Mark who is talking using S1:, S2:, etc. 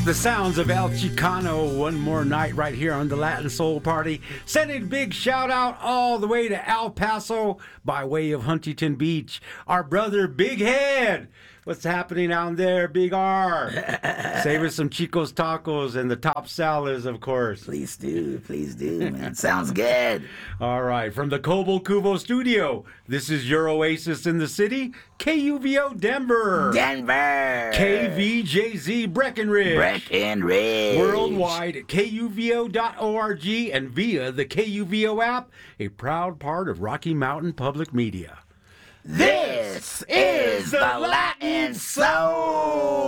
S1: The sounds of El Chicano one more night right here on the Latin Soul Party. Sending a big shout out all the way to El Paso by way of Huntington Beach. Our brother Big Head. What's happening down there, Big R? Save us some Chico's tacos and the top salads, of course.
S2: Please do, man. Sounds good.
S1: All right, from the Cobo Cubo studio, this is your oasis in the city, KUVO Denver. KVJZ Breckenridge. Worldwide at KUVO.org and via the KUVO app, a proud part of Rocky Mountain Public Media.
S2: This is the Latin Soul.